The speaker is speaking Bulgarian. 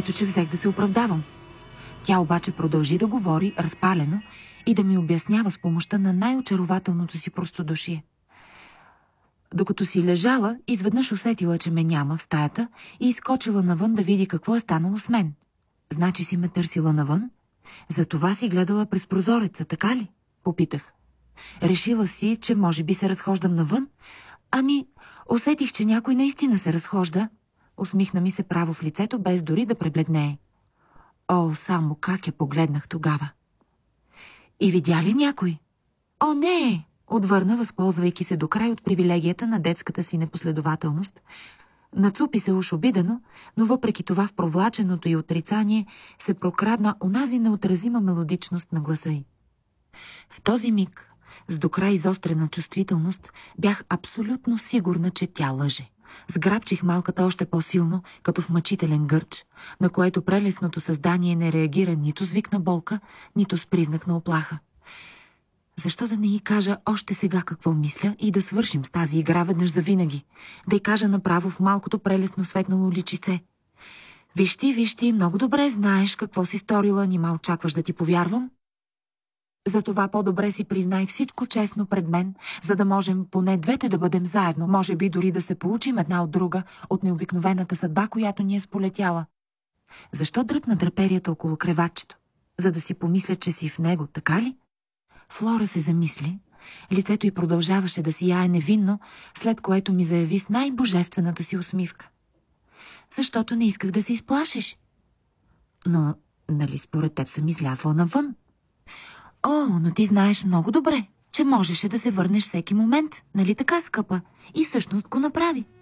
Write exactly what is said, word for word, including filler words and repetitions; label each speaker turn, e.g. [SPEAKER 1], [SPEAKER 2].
[SPEAKER 1] Ето, че взех да се оправдавам. Тя обаче продължи да говори разпалено и да ми обяснява с помощта на най-очарователното си простодушие. Докато си лежала, изведнъж усетила, че ме няма в стаята и изскочила навън да види какво е станало с мен. Значи си ме търсила навън? Затова си гледала през прозореца, така ли? Попитах. Решила си, че може би се разхождам навън? Ами, усетих, че някой наистина се разхожда. Усмихна ми се право в лицето, без дори да пребледнее. О, само как я погледнах тогава. И видя ли някой? О, не! Отвърна, възползвайки се до край от привилегията на детската си непоследователност. Нацупи се уж обидено, но въпреки това в провлаченото й отрицание се прокрадна онази неотразима мелодичност на гласа й. В този миг, с докрай изострена чувствителност, бях абсолютно сигурна, че тя лъже. Сграбчих малката още по-силно, като в мъчителен гърч, на което прелесното създание не реагира нито с вик на болка, нито с признак на оплаха. Защо да не й кажа още сега какво мисля и да свършим с тази игра веднъж завинаги? Да й кажа направо в малкото прелесно светнало личице. Виж ти, виж ти, много добре знаеш какво си сторила, нима очакваш да ти повярвам? Затова по-добре си признай всичко честно пред мен, за да можем поне двете да бъдем заедно, може би дори да се получим една от друга от необикновената съдба, която ни е сполетяла. Защо дръпна драперията около креватчето? За да си помисля, че си в него, така ли? Флора се замисли, лицето й продължаваше да сияе невинно, след което ми заяви с най-божествената си усмивка. Защото не исках да се изплашиш. Но, нали според теб съм излязла навън? О, но ти знаеш много добре, че можеше да се върнеш всеки момент, нали така, скъпа? И всъщност го направи.